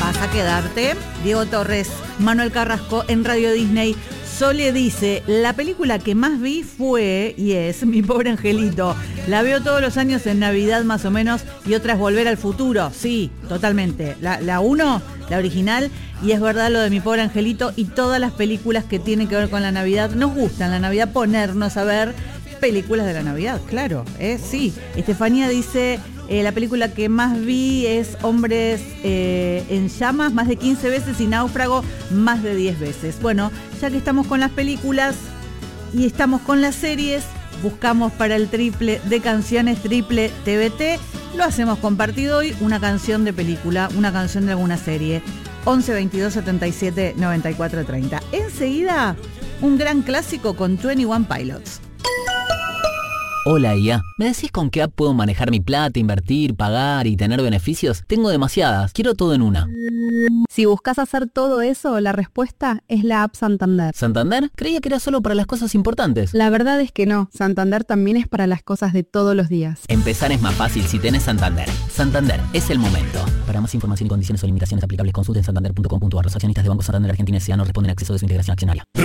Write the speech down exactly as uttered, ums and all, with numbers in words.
vas a quedarte. Diego Torres, Manuel Carrasco en Radio Disney. Sole dice, la película que más vi fue y es Mi Pobre Angelito. La veo todos los años en Navidad más o menos y otra es Volver al Futuro. Sí, totalmente. La, la uno, la original, y es verdad lo de Mi Pobre Angelito y todas las películas que tienen que ver con la Navidad. Nos gusta en la Navidad ponernos a ver películas de la Navidad, claro. ¿eh? Sí, Estefanía dice... Eh, la película que más vi es Hombres eh, en Llamas, más de quince veces, y Náufrago, más de diez veces. Bueno, ya que estamos con las películas y estamos con las series, buscamos para el triple de canciones, triple T V T. Lo hacemos compartido hoy, una canción de película, una canción de alguna serie. once veintidós setenta y siete noventa y cuatro treinta. Enseguida, un gran clásico con veintiuno Pilots. Hola I A, ¿me decís con qué app puedo manejar mi plata, invertir, pagar y tener beneficios? Tengo demasiadas, quiero todo en una. Si buscas hacer todo eso, la respuesta es la app Santander. ¿Santander? Creía que era solo para las cosas importantes. La verdad es que no, Santander también es para las cosas de todos los días. Empezar es más fácil si tenés Santander. Santander, es el momento. Para más información y condiciones o limitaciones aplicables, consulten santander punto com punto a r. Los accionistas de Banco Santander Argentina S A no responden a acceso de su integración accionaria.